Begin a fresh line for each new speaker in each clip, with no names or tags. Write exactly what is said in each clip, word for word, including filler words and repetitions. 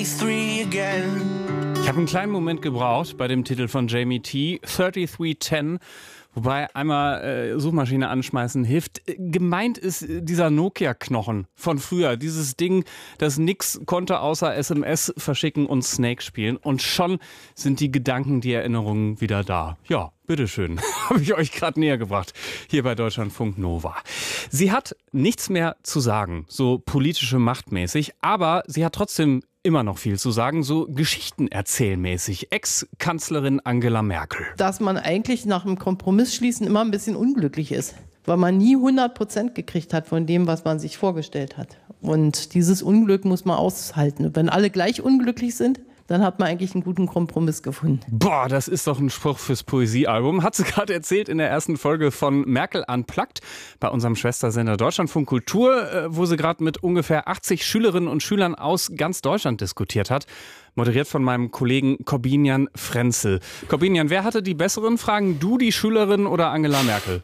Ich habe einen kleinen Moment gebraucht bei dem Titel von Jamie T, dreiunddreißig zehn, wobei einmal äh, Suchmaschine anschmeißen hilft. Gemeint ist dieser Nokia-Knochen von früher, dieses Ding, das nix konnte außer S M S verschicken und Snake spielen, und schon sind die Gedanken, die Erinnerungen wieder da. Ja, bitteschön, habe ich euch gerade näher gebracht, hier bei Deutschlandfunk Nova. Sie hat nichts mehr zu sagen, so politische Machtmäßig, aber sie hat trotzdem immer noch viel zu sagen, so geschichtenerzählmäßig. Ex-Kanzlerin Angela Merkel.
Dass man eigentlich nach dem Kompromiss schließen immer ein bisschen unglücklich ist, weil man nie hundert Prozent gekriegt hat von dem, was man sich vorgestellt hat. Und dieses Unglück muss man aushalten. Wenn alle gleich unglücklich sind, dann hat man eigentlich einen guten Kompromiss gefunden.
Boah, das ist doch ein Spruch fürs Poesiealbum. Hat sie gerade erzählt in der ersten Folge von Merkel Unplugged bei unserem Schwestersender Deutschlandfunk Kultur, wo sie gerade mit ungefähr achtzig Schülerinnen und Schülern aus ganz Deutschland diskutiert hat. Moderiert von meinem Kollegen Corbinian Frenzel. Corbinian, wer hatte die besseren Fragen? Du, die Schülerin oder Angela Merkel?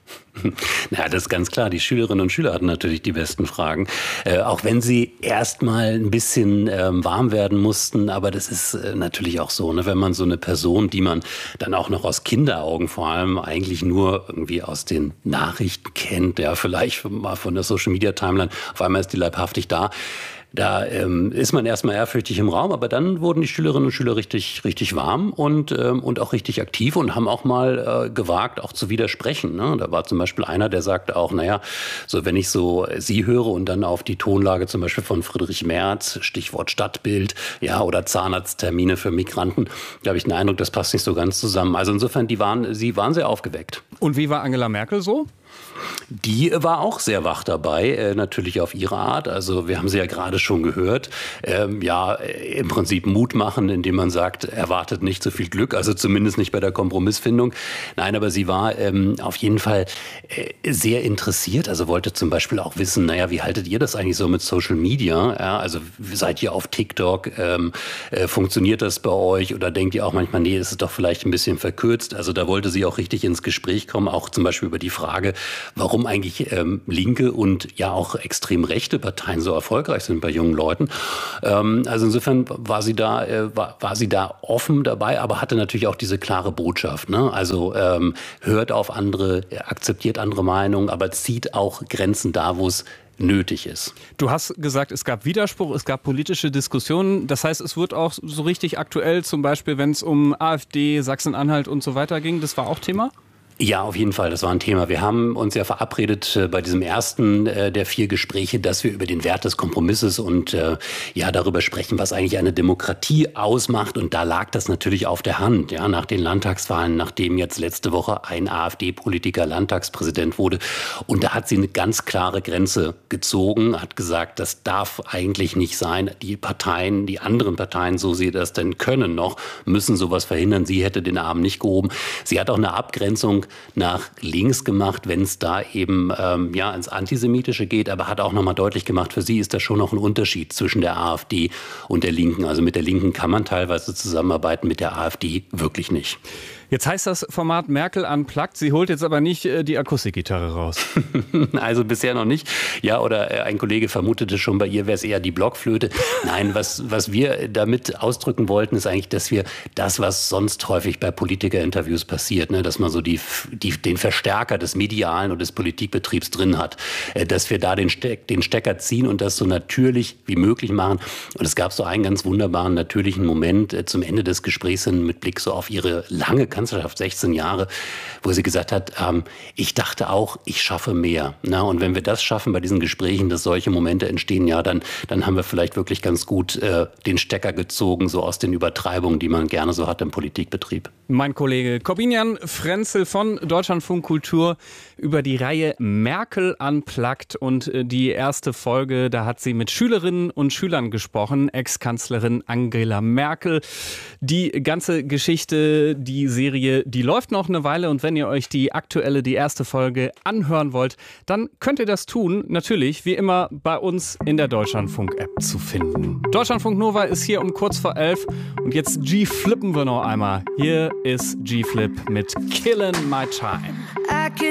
Na, das ist ganz klar. Die Schülerinnen und Schüler hatten natürlich die besten Fragen. Äh, auch wenn sie erst mal ein bisschen ähm, warm werden mussten. Aber das ist äh, natürlich auch so, ne? Wenn man so eine Person, die man dann auch noch aus Kinderaugen vor allem eigentlich nur irgendwie aus den Nachrichten kennt, ja, vielleicht mal von der Social-Media-Timeline, auf einmal ist die leibhaftig da. Da ähm, ist man erstmal ehrfürchtig im Raum, aber dann wurden die Schülerinnen und Schüler richtig, richtig warm und, ähm, und auch richtig aktiv und haben auch mal äh, gewagt, auch zu widersprechen. Ne? Da war zum Beispiel einer, der sagte auch, naja, so wenn ich so sie höre und dann auf die Tonlage zum Beispiel von Friedrich Merz, Stichwort Stadtbild, ja, oder Zahnarzttermine für Migranten, da habe ich den Eindruck, das passt nicht so ganz zusammen. Also insofern, die waren, sie waren sehr aufgeweckt.
Und wie war Angela Merkel so?
Die war auch sehr wach dabei, äh, natürlich auf ihre Art. Also wir haben sie ja gerade schon gehört. Ähm, ja, im Prinzip Mut machen, indem man sagt, erwartet nicht so viel Glück, also zumindest nicht bei der Kompromissfindung. Nein, aber sie war ähm, auf jeden Fall äh, sehr interessiert. Also wollte zum Beispiel auch wissen, naja, wie haltet ihr das eigentlich so mit Social Media? Ja, also seid ihr auf TikTok? Ähm, äh, funktioniert das bei euch? Oder denkt ihr auch manchmal, nee, ist es doch vielleicht ein bisschen verkürzt? Also da wollte sie auch richtig ins Gespräch kommen, auch zum Beispiel über die Frage, warum eigentlich ähm, linke und ja auch extrem rechte Parteien so erfolgreich sind bei jungen Leuten. Ähm, also insofern war sie da, äh, war, war sie da offen dabei, aber hatte natürlich auch diese klare Botschaft. Ne? Also ähm, hört auf andere, akzeptiert andere Meinungen, aber zieht auch Grenzen da, wo es nötig ist.
Du hast gesagt, es gab Widerspruch, es gab politische Diskussionen. Das heißt, es wird auch so richtig aktuell, zum Beispiel, wenn es um AfD, Sachsen-Anhalt und so weiter ging. Das war auch Thema?
Ja, auf jeden Fall. Das war ein Thema. Wir haben uns ja verabredet äh, bei diesem ersten äh, der vier Gespräche, dass wir über den Wert des Kompromisses und äh, ja darüber sprechen, was eigentlich eine Demokratie ausmacht. Und da lag das natürlich auf der Hand. Ja, nach den Landtagswahlen, nachdem jetzt letzte Woche ein AfD-Politiker Landtagspräsident wurde. Und da hat sie eine ganz klare Grenze gezogen, hat gesagt, das darf eigentlich nicht sein. Die Parteien, die anderen Parteien, so sie das denn können noch, müssen sowas verhindern. Sie hätte den Arm nicht gehoben. Sie hat auch eine Abgrenzung nach links gemacht, wenn es da eben ähm, ja ins Antisemitische geht, aber hat auch nochmal deutlich gemacht, für sie ist da schon noch ein Unterschied zwischen der AfD und der Linken. Also mit der Linken kann man teilweise zusammenarbeiten, mit der AfD wirklich nicht.
Jetzt heißt das Format Merkel Unplugged. Sie holt jetzt aber nicht äh, die Akustikgitarre raus.
Also bisher noch nicht. Ja, oder äh, ein Kollege vermutete schon, bei ihr wäre es eher die Blockflöte. Nein, was, was wir damit ausdrücken wollten, ist eigentlich, dass wir das, was sonst häufig bei Politikerinterviews passiert, ne, dass man so die, die, den Verstärker des Medialen und des Politikbetriebs drin hat, äh, dass wir da den, Steck, den Stecker ziehen und das so natürlich wie möglich machen. Und es gab so einen ganz wunderbaren, natürlichen Moment äh, zum Ende des Gesprächs hin, mit Blick so auf ihre lange Kanzlerschaft, sechzehn Jahre, wo sie gesagt hat, ähm, ich dachte auch, ich schaffe mehr. Na, und wenn wir das schaffen bei diesen Gesprächen, dass solche Momente entstehen, ja, dann, dann haben wir vielleicht wirklich ganz gut äh, den Stecker gezogen, so aus den Übertreibungen, die man gerne so hat im Politikbetrieb.
Mein Kollege Corbinian Frenzel von Deutschlandfunk Kultur über die Reihe Merkel Unplugged und äh, die erste Folge, da hat sie mit Schülerinnen und Schülern gesprochen, Ex-Kanzlerin Angela Merkel. Die ganze Geschichte, die Serie, die läuft noch eine Weile, und wenn ihr euch die aktuelle, die erste Folge anhören wollt, dann könnt ihr das tun, natürlich, wie immer, bei uns in der Deutschlandfunk-App zu finden. Deutschlandfunk Nova ist hier um kurz vor elf, und jetzt G-Flippen wir noch einmal. Hier ist G-Flip mit Killin' My Time.